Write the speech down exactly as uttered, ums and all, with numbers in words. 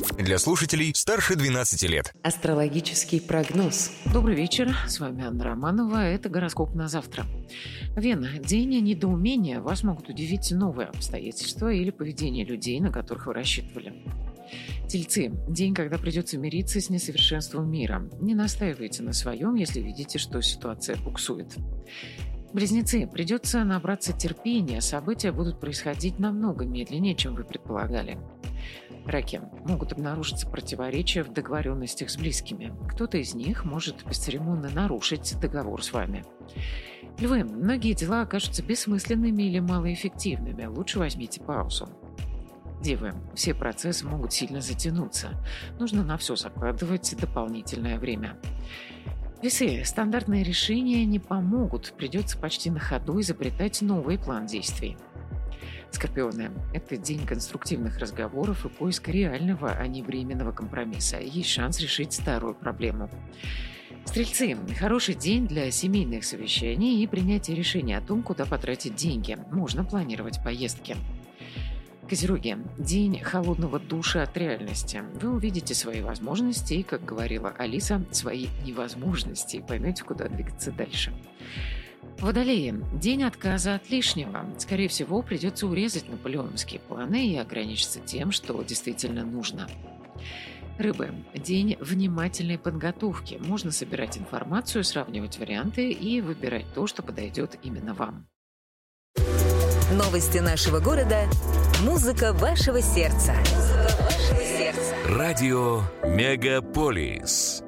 Для слушателей старше двенадцати лет. Астрологический прогноз. Добрый вечер, с вами Анна Романова, это гороскоп на завтра. Вена, день недоумения, вас могут удивить новые обстоятельства или поведение людей, на которых вы рассчитывали. Тельцы, день, когда придется мириться с несовершенством мира. Не настаивайте на своем, если видите, что ситуация буксует. Близнецы, придется набраться терпения, события будут происходить намного медленнее, чем вы предполагали. Раки, могут обнаружиться противоречия в договоренностях с близкими. Кто-то из них может бесцеремонно нарушить договор с вами. Львы, многие дела окажутся бессмысленными или малоэффективными. Лучше возьмите паузу. Девы, все процессы могут сильно затянуться. Нужно на все закладывать дополнительное время. Весы, стандартные решения не помогут. Придется почти на ходу изобретать новый план действий. Скорпионы, это день конструктивных разговоров и поиска реального, а не временного компромисса. Есть шанс решить старую проблему. Стрельцы, хороший день для семейных совещаний и принятия решения о том, куда потратить деньги. Можно планировать поездки. Козероги, день холодного душа от реальности. Вы увидите свои возможности и, как говорила Алиса, свои невозможности и поймете, куда двигаться дальше. Водолеи, день отказа от лишнего. Скорее всего, придется урезать наполеоновские планы и ограничиться тем, что действительно нужно. Рыбы, день внимательной подготовки. Можно собирать информацию, сравнивать варианты и выбирать то, что подойдет именно вам. Новости нашего города. Музыка вашего сердца. Музыка вашего сердца. Радио Мегаполис.